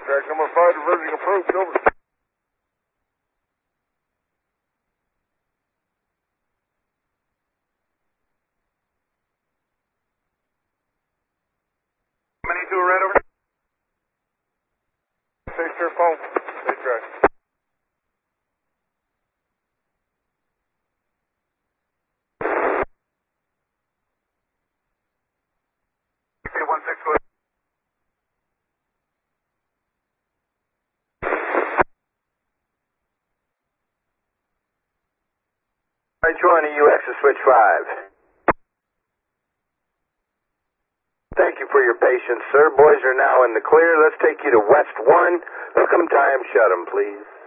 Track number 5, diverging approach, over. Many to a red over. Safe clear phone. Safe track. Right, join the UX to switch 5. Thank you for your patience, sir. Boys are now in the clear. Let's take you to West 1. Hook 'em, tie 'em, shut 'em, please.